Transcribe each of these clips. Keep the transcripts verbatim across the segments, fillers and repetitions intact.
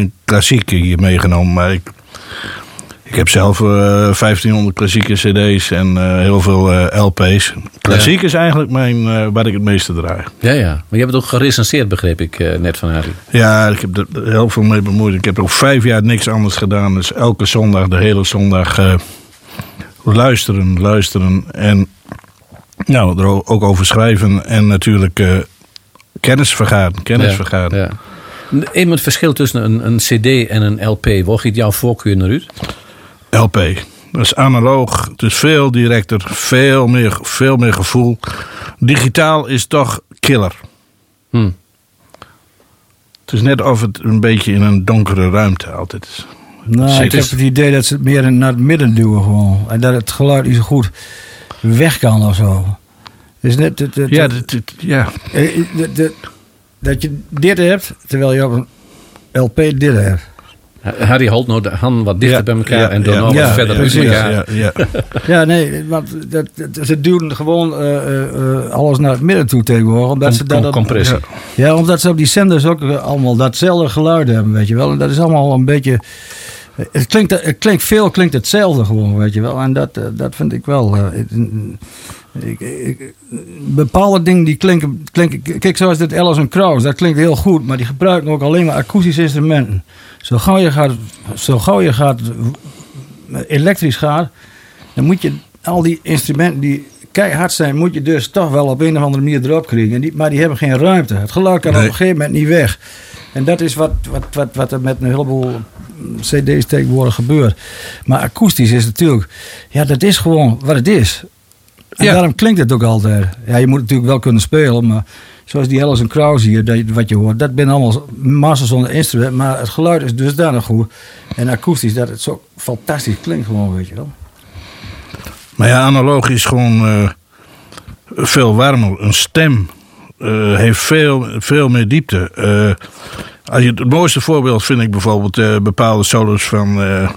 een klassieke hier meegenomen. Maar ik, ik heb zelf uh, vijftienhonderd klassieke cd's en uh, heel veel uh, L P's. Klassiek ja. is eigenlijk mijn, uh, waar ik het meeste draai. Ja, ja. Maar je hebt het ook gerecenseerd, begreep ik uh, net van Harry. Ja, ik heb er heel veel mee bemoeid. Ik heb er ook vijf jaar niks anders gedaan. Dus elke zondag, de hele zondag, uh, luisteren, luisteren. En nou, er ook over schrijven. En natuurlijk uh, kennis vergaren. Kennis ja, vergaren. Ja. Even het verschil tussen een, een cd en een L P. Waar giet jouw voorkeur naar uit? L P. Dat is analoog. Het is veel directer. Veel meer, veel meer gevoel. Digitaal is toch killer. Hmm. Het is net of het een beetje in een donkere ruimte altijd is. Nou, ik heb het idee dat ze het meer naar het midden duwen gewoon. En dat het geluid niet zo goed weg kan of zo. Dus net, het, het, ja, het, het, ja. De, de, dat je dit hebt, terwijl je op een L P dit hebt. Harry houdt nou de hand wat dichter ja, bij elkaar ja, en dan ja, nog ja, wat verder ja, bij elkaar. Ja, ja. ja, nee, want dat, dat, ze duwen gewoon uh, uh, alles naar het midden toe tegenwoordig. Omdat Com, ze dat, com, compressie. Ja, ja, omdat ze op die zenders ook allemaal datzelfde geluid hebben, weet je wel. En dat is allemaal een beetje... Het klinkt, het klinkt veel, klinkt hetzelfde gewoon, weet je wel. En dat, dat vind ik wel... Uh, ik, ik, bepaalde dingen die klinken, klinken... Kijk, zoals dit Alison Krauss, dat klinkt heel goed. Maar die gebruiken ook alleen maar akoestische instrumenten. Zo gauw je gaat, zo gauw je gaat elektrisch gaat... dan moet je al die instrumenten die keihard zijn... moet je dus toch wel op een of andere manier erop krijgen. En die, maar die hebben geen ruimte. Het geluid kan nee. op een gegeven moment niet weg. En dat is wat, wat, wat, wat er met een heleboel cd's tegenwoordig gebeurt. Maar akoestisch is natuurlijk... Ja, dat is gewoon wat het is. En ja. daarom klinkt het ook altijd. Ja, je moet natuurlijk wel kunnen spelen, maar... Zoals die Alison Krauss hier, dat, wat je hoort... dat zijn allemaal masters zonder instrument... maar het geluid is dusdanig goed. En akoestisch, dat het zo fantastisch klinkt gewoon, weet je wel. Maar ja, analoog is gewoon uh, veel warmer. Een stem uh, heeft veel, veel meer diepte. Uh, als je, het mooiste voorbeeld vind ik bijvoorbeeld... Uh, bepaalde solos van... Uh,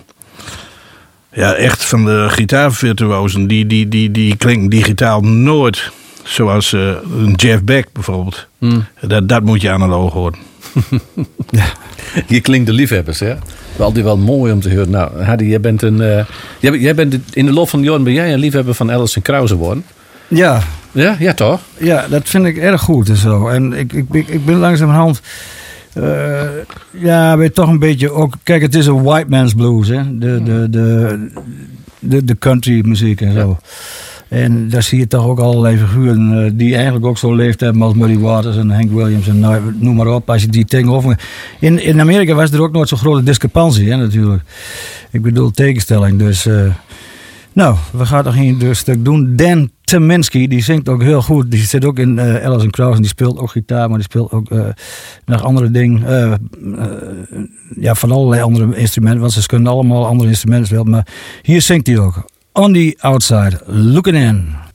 ja, echt van de gitaarvirtuosen. Die, die, die, die klinken digitaal nooit... Zoals uh, een Jeff Beck bijvoorbeeld. Mm. Dat, dat moet je analoog horen. Ja. Je klinkt de liefhebbers, hè? Wel altijd wel mooi om te horen. Nou, Hardy, jij bent een. Uh, jij, jij bent in de loop van de jaren ben jij een liefhebber van Alison Krauss geworden. Ja. Ja, ja toch? Ja, dat vind ik erg goed en zo. En ik, ik, ik, ik ben langzamerhand. Uh, ja, weet toch een beetje ook. Kijk, het is een white man's blues, hè? De, de, de, de, de country muziek en zo. Ja. En daar zie je toch ook allerlei figuren uh, die eigenlijk ook zo leefd hebben als Muddy Waters en Hank Williams en nou, noem maar op. Als je die tegenover... In, in Amerika was er ook nooit zo'n grote discrepantie, hè, natuurlijk. Ik bedoel tegenstelling, dus... Uh, nou, we gaan toch een dus stuk doen. Dan Tyminski, die zingt ook heel goed. Die zit ook in uh, Alison Krauss en die speelt ook gitaar, maar die speelt ook uh, nog andere dingen. Uh, uh, ja, van allerlei andere instrumenten, want ze kunnen allemaal andere instrumenten spelen. Maar hier zingt hij ook. On the outside, looking in.